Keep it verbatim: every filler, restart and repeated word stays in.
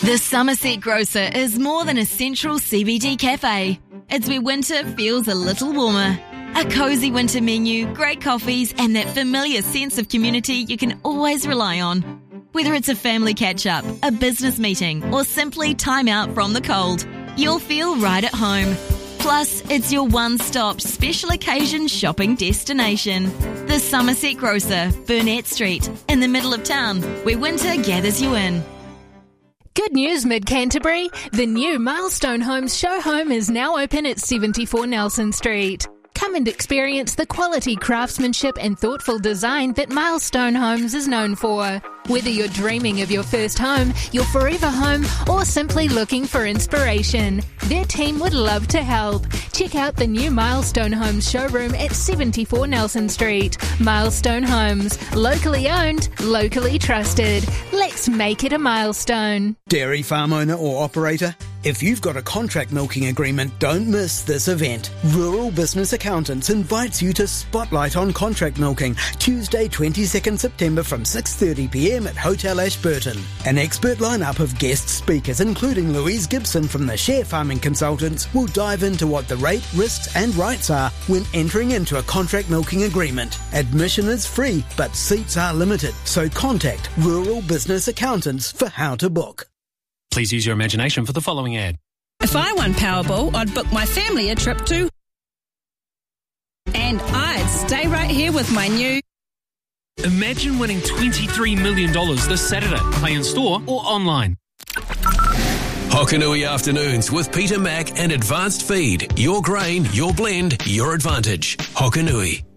The Somerset Grocer is more than a central C B D cafe. It's where winter feels a little warmer. A cosy winter menu, great coffees, and that familiar sense of community you can always rely on. Whether it's a family catch-up, a business meeting, or simply time out from the cold, you'll feel right at home. Plus, it's your one-stop special occasion shopping destination. The Somerset Grocer, Burnett Street, in the middle of town, where winter gathers you in. Good news, Mid-Canterbury. The new Milestone Homes show home is now open at seventy-four Nelson Street. Come and experience the quality craftsmanship and thoughtful design that Milestone Homes is known for. Whether you're dreaming of your first home, your forever home, or simply looking for inspiration, their team would love to help. Check out the new Milestone Homes showroom at seventy-four Nelson Street. Milestone Homes, locally owned, locally trusted. Let's make it a milestone. Dairy farm owner or operator? If you've got a contract milking agreement, don't miss this event. Rural Business Accountants invites you to Spotlight on Contract Milking, Tuesday twenty-second September from six thirty p m at Hotel Ashburton. An expert lineup of guest speakers, including Louise Gibson from the Share Farming Consultants, will dive into what the rate, risks and rights are when entering into a contract milking agreement. Admission is free, but seats are limited, so contact Rural Business Accountants for how to book. Please use your imagination for the following ad. If I won Powerball, I'd book my family a trip to... And I'd stay right here with my new... Imagine winning twenty-three million dollars this Saturday. Play in store or online. Hokanui Afternoons with Peter Mack and Advanced Feed. Your grain, your blend, your advantage. Hokanui.